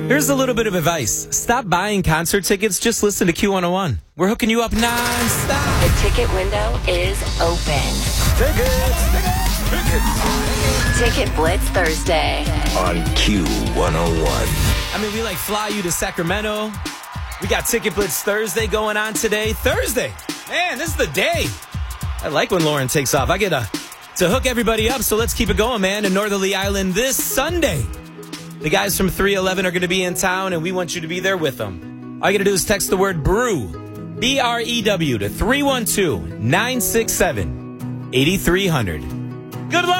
Here's a little bit of advice. Stop buying concert tickets. Just listen to Q101. We're hooking you up non-stop. The ticket window is open. Ticket Blitz Thursday on Q101. I mean, we fly you to Sacramento. We got Ticket Blitz Thursday going on today. Thursday. Man, this is the day. I like when Lauren takes off. I get to hook everybody up, so let's keep it going, man. In Northerly Island this Sunday. The guys from 311 are going to be in town, and we want you to be there with them. All you got to do is text the word BREW, BREW, to 312-967-8300. Good luck.